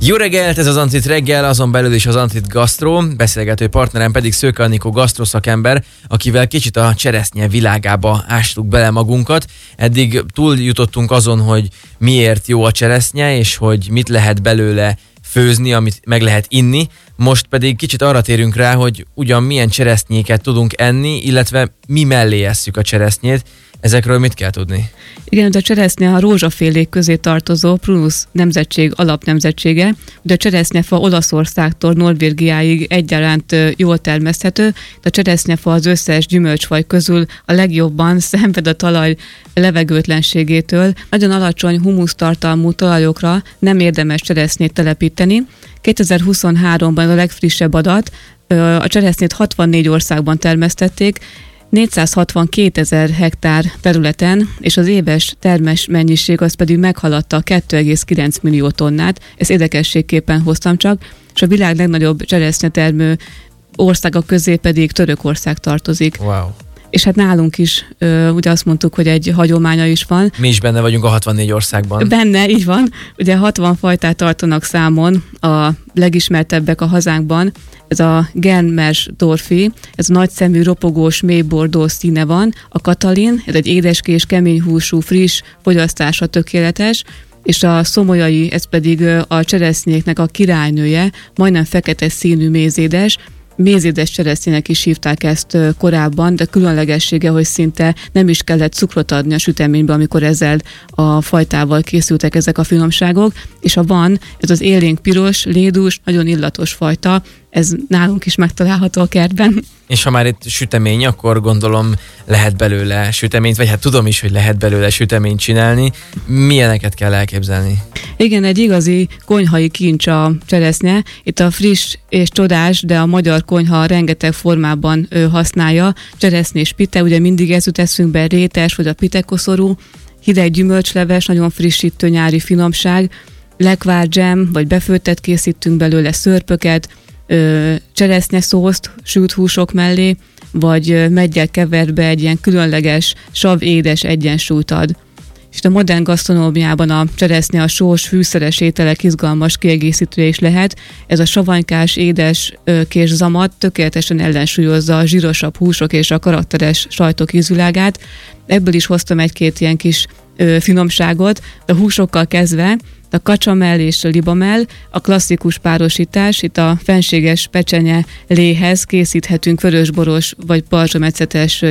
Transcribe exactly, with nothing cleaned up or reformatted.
Jó reggelt, ez az Ancit reggel, azon belül is az Ancit Gastro, beszélgető partnerem pedig Szőke Anikó gasztroszakember, akivel kicsit a cseresznye világába ástuk bele magunkat. Eddig túl jutottunk azon, hogy miért jó a cseresznye, és hogy mit lehet belőle főzni, amit meg lehet inni. Most pedig kicsit arra térünk rá, hogy ugyan milyen cseresznyéket tudunk enni, illetve mi mellé esszük a cseresznyét. Ezekről mit kell tudni? Igen, a cseresznye a rózsafélék közé tartozó Prunus nemzetség alapnemzetsége. De a cseresznyefa Olaszországtól Norvégiáig egyaránt jól termeszthető. A cseresznyefa az összes gyümölcsfaj közül a legjobban szenved a talaj levegőtlenségétől. Nagyon alacsony humusztartalmú talajokra nem érdemes cseresznyét telepíteni. kétezer-huszonháromban a legfrissebb adat, a cseresznyét hatvannégy országban termesztették, négyszázhatvankétezer hektár területen, és az éves termés mennyiség az pedig meghaladta kettő egész kilenc millió tonnát. Ezt érdekességképpen hoztam csak, és a világ legnagyobb cseresznyetermő országa közé pedig Törökország tartozik. Wow. És hát nálunk is, ugye azt mondtuk, hogy egy hagyománya is van. Mi is benne vagyunk a hatvannégy országban. Benne, így van. Ugye hatvan fajtát tartanak számon, a legismertebbek a hazánkban. Ez a Genmersdorfi, ez a nagyszemű, ropogós, mélybordó színe van. A Katalin, ez egy édeskés, kemény húsú, friss, fogyasztásra tökéletes, és a szomolyai, ez pedig a cseresznyéknek a királynője, majdnem fekete színű mézédes. Mézédes cseresznyének is hívták ezt korábban, de különlegessége, hogy szinte nem is kellett cukrot adni a süteménybe, amikor ezzel a fajtával készültek ezek a finomságok, és a van, ez az élénk piros, lédús, nagyon illatos fajta, ez nálunk is megtalálható a kertben. És ha már itt sütemény, akkor gondolom lehet belőle süteményt, vagy hát tudom is, hogy lehet belőle süteményt csinálni. Milyeneket kell elképzelni? Igen, egy igazi konyhai kincs a cseresznye. Itt a friss és csodás, de a magyar konyha rengeteg formában ő használja. Cseresznyés pite, ugye mindig ez jut eszünkbe, rétes, vagy a pitekoszorú, hideg gyümölcsleves, nagyon frissítő nyári finomság, lekvár dzsem, vagy befőttet készítünk belőle, szörpöket, cseresznyeszószt sült húsok mellé, vagy meggyel keverve egy ilyen különleges, sav-édes egyensúlyt ad. És a modern gasztronómiában a cseresznye a sós, fűszeres ételek izgalmas kiegészítője is lehet. Ez a savanykás, édes kés zamat tökéletesen ellensúlyozza a zsírosabb húsok és a karakteres sajtok ízvilágát. Ebből is hoztam egy-két ilyen kis ö, finomságot, a húsokkal kezdve, a kacsamell és a libamell, a klasszikus párosítás, itt a fenséges pecsenye léhez készíthetünk vörösboros vagy balzsamecetes